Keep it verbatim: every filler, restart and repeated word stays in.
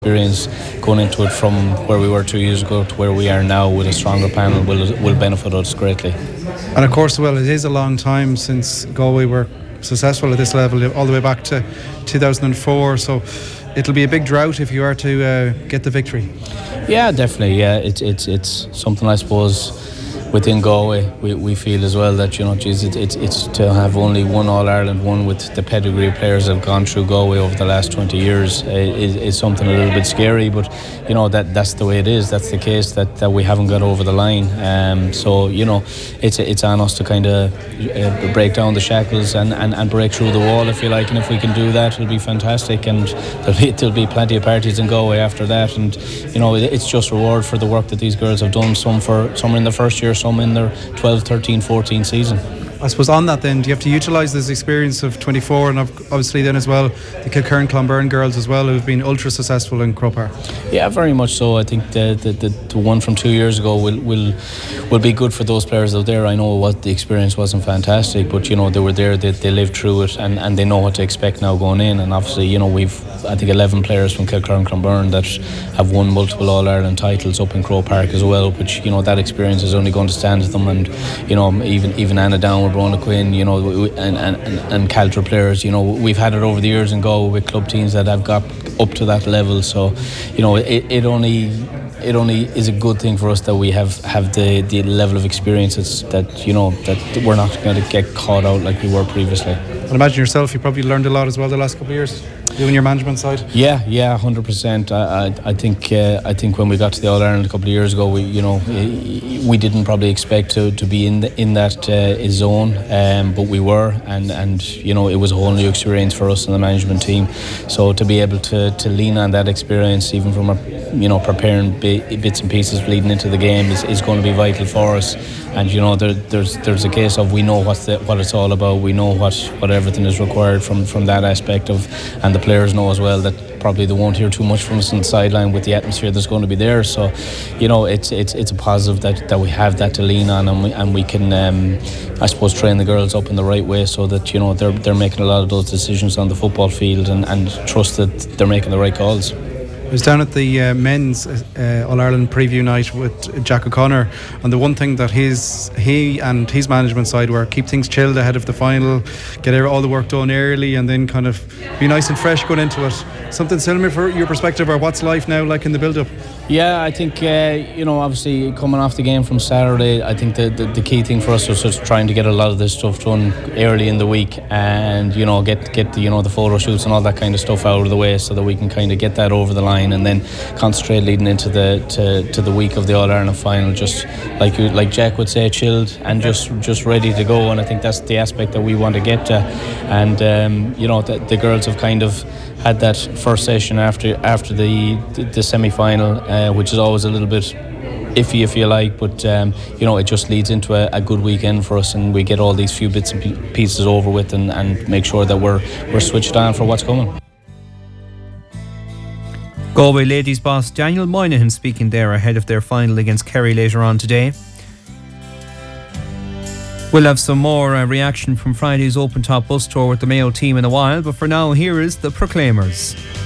experience going into it from where we were two years ago to where we are now with a stronger panel will will benefit us greatly. And of course, well, it is a long time since Galway were successful at this level, all the way back to two thousand four, so it'll be a big drought if you are to uh, get the victory. Yeah, definitely. Yeah, it's it's it's something, I suppose, within Galway we, we feel as well that, you know, geez, it, it, it's to have only one All-Ireland, one with the pedigree of players that have gone through Galway over the last twenty years uh, is, is something a little bit scary, but you know that that's the way it is. That's the case that, that we haven't got over the line. Um, so you know it's it's on us to kind of uh, break down the shackles and, and, and break through the wall, if you like, and if we can do that, it'll be fantastic, and there'll be, there'll be plenty of parties in Galway after that. And you know it's just reward for the work that these girls have done, some for some in the first year, some in their twelve, thirteen, fourteen season. I suppose on that then, do you have to utilise this experience of twenty-four, and obviously then as well the Kilkerran Clonberne girls as well, who've been ultra successful in Croke Park? Yeah, very much so. I think the the, the, the one from two years ago will, will will be good for those players out there. I know what the experience wasn't fantastic, but you know they were there, they, they lived through it, and, and they know what to expect now going in. And obviously, you know, we've I think eleven players from Kilkerran Clonberne that have won multiple All-Ireland titles up in Croke Park as well, which, you know, that experience is only going to stand to them. And you know, even even Anna Down, Brona Quinn, you know, and and and Caltra players, you know, we've had it over the years in Galway with club teams that have got up to that level. So you know, it, it only it only is a good thing for us that we have have the the level of experiences that, you know, that we're not going to get caught out like we were previously. And imagine yourself, you probably learned a lot as well the last couple of years, you and your management side. Yeah, yeah, one hundred percent. I, I, I think, uh, I think when we got to the All Ireland a couple of years ago, we, you know, we didn't probably expect to, to be in the, in that uh, zone, um, but we were, and, and you know, it was a whole new experience for us and the management team. So to be able to, to lean on that experience, even from a, you know, preparing bits and pieces leading into the game, is, is going to be vital for us. And you know, there, there's there's a case of we know what's the, what it's all about. We know what, what everything is required from, from that aspect of, and the players know as well that probably they won't hear too much from us on the sideline with the atmosphere that's going to be there. So, you know, it's it's it's a positive that, that we have that to lean on, and we and we can, um, I suppose, train the girls up in the right way so that, you know, they're they're making a lot of those decisions on the football field, and, and trust that they're making the right calls. I was down at the uh, men's uh, All-Ireland preview night with Jack O'Connor, and the one thing that his he and his management side were keep things chilled ahead of the final, get all the work done early, and then kind of be nice and fresh going into it. Something similar for your perspective, or what's life now like in the build-up? Yeah, I think, uh, you know, obviously coming off the game from Saturday, I think the, the, the key thing for us was just trying to get a lot of this stuff done early in the week, and, you know, get get the, you know, the photo shoots and all that kind of stuff out of the way so that we can kind of get that over the line, and then concentrate leading into the to, to the week of the All-Ireland final, just like you, like Jack would say, chilled and just just ready to go. And I think that's the aspect that we want to get to. And um, you know, the, the girls have kind of had that first session after after the the, the semi-final, uh, which is always a little bit iffy, if you like, but um, you know, it just leads into a, a good weekend for us, and we get all these few bits and pieces over with, and, and make sure that we're we're switched on for what's coming. Galway ladies boss Daniel Moynihan speaking there ahead of their final against Kerry later on today. We'll have some more uh, reaction from Friday's Open Top bus tour with the Mayo team in a while, but for now, here is the Proclaimers.